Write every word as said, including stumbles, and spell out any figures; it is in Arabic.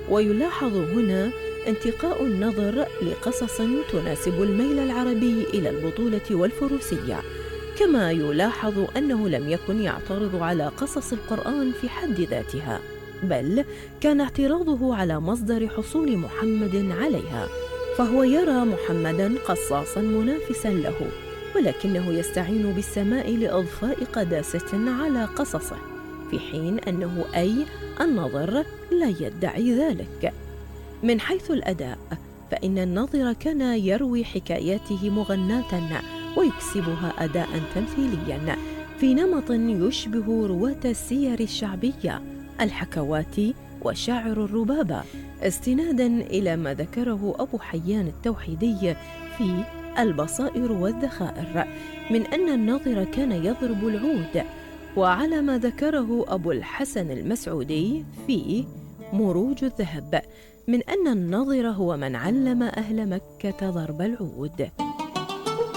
ويلاحظ هنا انتقاء النظر لقصص تناسب الميل العربي إلى البطولة والفروسية، كما يلاحظ أنه لم يكن يعترض على قصص القرآن في حد ذاتها، بل كان اعتراضه على مصدر حصول محمد عليها، فهو يرى محمداً قصاصاً منافساً له، ولكنه يستعين بالسماء لإضفاء قداسة على قصصه، في حين أنه أي الناظر لا يدعي ذلك. من حيث الأداء فإن الناظر كان يروي حكاياته مغناة ويكسبها أداء تمثيليا في نمط يشبه رواة السير الشعبية الحكوات وشاعر الربابة، استنادا إلى ما ذكره أبو حيان التوحيدي في البصائر والذخائر من أن الناظر كان يضرب العود، وعلى ما ذكره أبو الحسن المسعودي في مروج الذهب من أن الناظر هو من علم أهل مكة ضرب العود.